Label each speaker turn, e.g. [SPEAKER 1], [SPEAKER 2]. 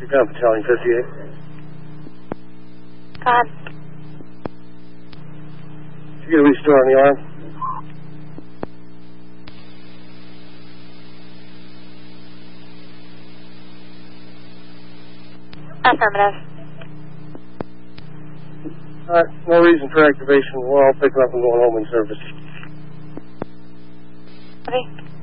[SPEAKER 1] You're down Battalion 58.
[SPEAKER 2] God.
[SPEAKER 1] Did you get a restore on the arm?
[SPEAKER 2] Affirmative.
[SPEAKER 1] Alright, no reason for activation. We're all picking up and going home in service.
[SPEAKER 2] Copy.